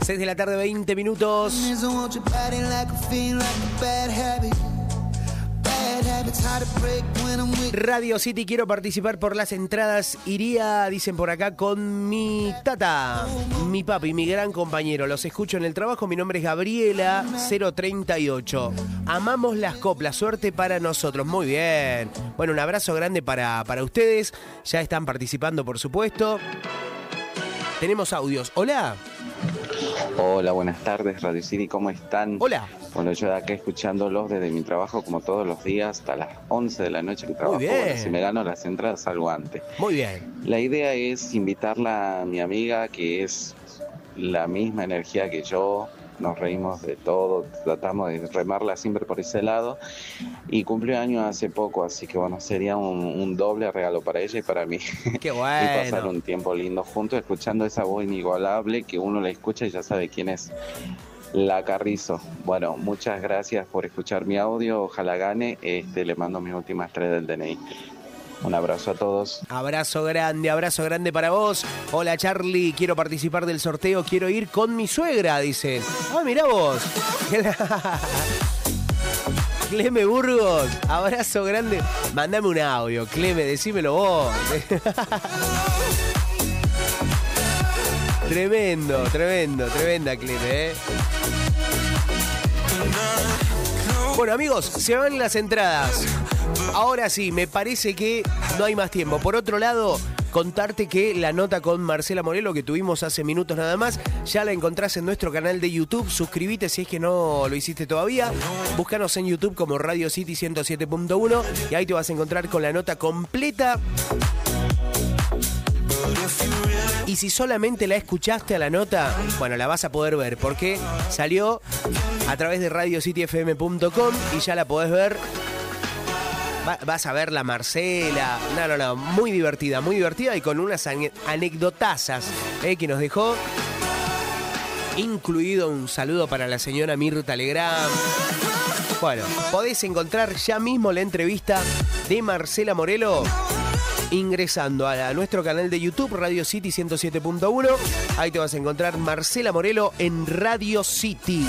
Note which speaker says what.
Speaker 1: 6 de la tarde, 20 minutos. Radio City, quiero participar por las entradas. Iría, dicen por acá, con mi tata, mi papi, mi gran compañero. Los escucho en el trabajo. Mi nombre es Gabriela 038. Amamos las coplas, suerte para nosotros. Muy bien. Bueno, un abrazo grande para ustedes. Ya están participando, por supuesto. Tenemos audios. Hola.
Speaker 2: Hola, buenas tardes, Radio City, ¿cómo están?
Speaker 1: Hola.
Speaker 2: Bueno, yo de acá escuchándolos desde mi trabajo como todos los días hasta las 11 de la noche que trabajo.
Speaker 1: Muy bien.
Speaker 2: Bueno, si me gano las entradas salgo antes.
Speaker 1: Muy bien.
Speaker 2: La idea es invitarla a mi amiga que es la misma energía que yo. Nos reímos de todo, tratamos de remarla siempre por ese lado. Y cumplió años hace poco, así que bueno, sería un doble regalo para ella y para mí.
Speaker 1: Qué bueno.
Speaker 2: Y pasar un tiempo lindo juntos, escuchando esa voz inigualable que uno la escucha y ya sabe quién es. La Carrizo. Bueno, muchas gracias por escuchar mi audio. Ojalá gane. Le mando mis últimas 3 del DNI. Un abrazo a todos.
Speaker 1: Abrazo grande para vos. Hola Charlie, quiero participar del sorteo, quiero ir con mi suegra, dicen. Ah, mirá vos. Cleme Burgos, abrazo grande. Mandame un audio, Cleme, decímelo vos. Tremenda Cleme, Bueno amigos, se van las entradas. Ahora sí, me parece que no hay más tiempo. Por otro lado, contarte que la nota con Marcela Morelo que tuvimos hace minutos nada más, ya la encontrás en nuestro canal de YouTube. Suscríbete si es que no lo hiciste todavía. Búscanos en YouTube como Radio City 107.1 y ahí te vas a encontrar con la nota completa. Y si solamente la escuchaste a la nota, bueno, la vas a poder ver porque salió a través de radiocityfm.com y ya la podés ver. Vas a ver la Marcela. No, muy divertida y con unas anecdotazas que nos dejó. Incluido un saludo para la señora Mirta Legrand. Bueno, podés encontrar ya mismo la entrevista de Marcela Morelo ingresando a nuestro canal de YouTube, Radio City 107.1. Ahí te vas a encontrar Marcela Morelo en Radio City.